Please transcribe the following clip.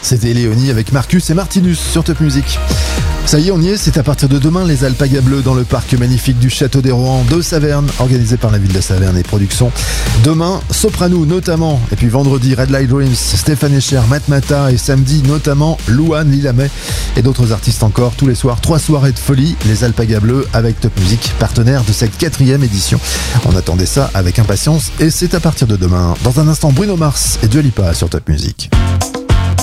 C'était Léonie avec Marcus et Martinus sur Top Music. Ça y est, on y est, c'est à partir de demain les Alpagas Bleues dans le parc magnifique du Château des Rohan de Saverne, organisé par la ville de Saverne et Productions. Demain, Soprano notamment, et puis vendredi, Red Light Dreams, Stéphane Escher, Matt Mata, et samedi notamment Louane, Lilamay et d'autres artistes encore. Tous les soirs, 3 soirées de folie, les Alpagas Bleues avec Top Music, partenaire de cette 4e édition. On attendait ça avec impatience et c'est à partir de demain. Dans un instant, Bruno Mars et Dua Lipa sur Top Music.